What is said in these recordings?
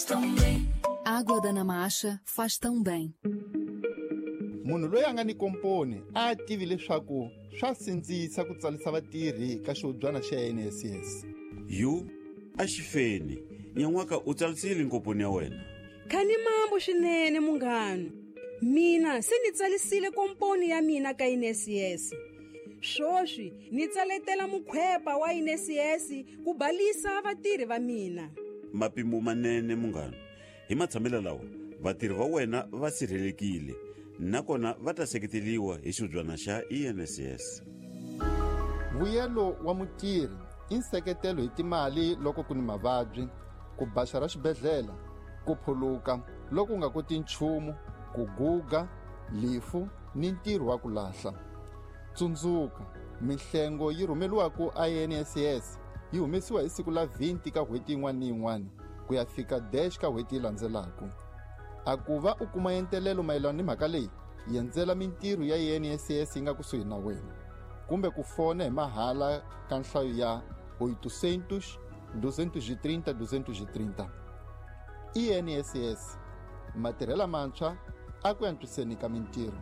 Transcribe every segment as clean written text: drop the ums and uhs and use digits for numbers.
tão bem. Água da Namacha faz tão bem. Munhu loyi a nga ni komponi a tivi leswaku swa sindzisa ku tsalisa vatirhi ka xihobyana xa NSS. A xifeni nyan'waka u tsalisile nkomponi ya wena. Khani mambo swinene munghano. Mina se ni tsalisile komponi ya mina ka NSS. Swoswi ni tsaletela mukhwepa wa NSS ku balisa vatirhi va mina. Mapimo manene munghano. Hi matshamelo lawa vatirhi va wena va sirhelekile nakona va ta seketeliwa hi xihobyana xa NSS. Vuyelo wa mutirhi i nseketelo hi timali loko ku ni mavabyi, ku baxa ra xibedhlele, ku phuluka loko nga koti nchumu, ku guga, lifu ni ntirho wa ku lahla. Tsundzuka, mihlengo yi rhumeliwaku NSS yi humesiwa hi siku la 20 ka n'hweti yin'wana ni yin'wana ku ya fika dash ka n'hweti yi landzelaku. A ku va u kuma entelelo mayelana ni mhaka leyi, yendzela mintirho ya NSS yi nga kusuhi na wena, kumbe ku fona hi mahala ka nhlayo ya 800 230 230. NSS, matirhela mantshwa a ku antswiseni ka mintirho.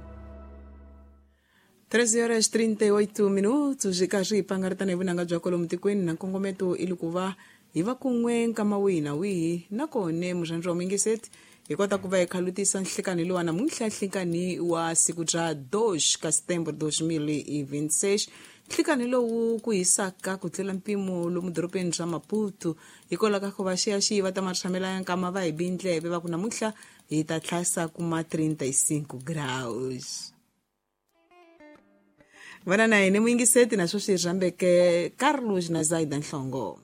13:38 ikazi ipangaritana hi vunanga bya kwalomu tikweni na nkongometo ili ku va hi va kun'we nkama wihi na wihi nakone muzvanjwa wa mingiseti hi kota ku va hi khalutisa nhlikani lowa namuntlha nhlikani wa siku bya 2 ka Setembro 2026. Nhlikani lowu ku hisaka ku tlela mpimo lomu doropeni bya Maputo hikola ka ku va xiyaxiyi va ta matshamela ya nkama va hi bindleve va ku namuntlha hi ta tlhasa kuma 35 graus. Vana na hine muingiseti na swo swi rhambeke Carlos na Zaida Nhlongo.